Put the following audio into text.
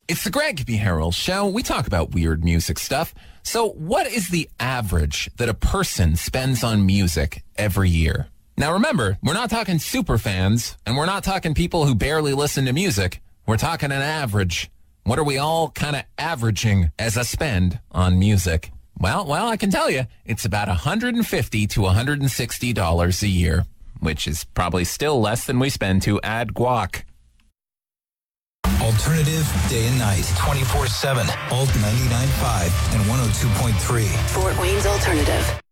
It's the Greg B. Harrell Show. We talk about weird music stuff. So what is the average that a person spends on music every year? Now remember, we're not talking super fans, and we're not talking people who barely listen to music. We're talking an average. What are we all kind of averaging as a spend on music? Well, I can tell you, it's about $150 to $160 a year, which is probably still less than we spend to add guac. Alternative day and night, 24/7. Alt 99.5 and 102.3. Fort Wayne's Alternative.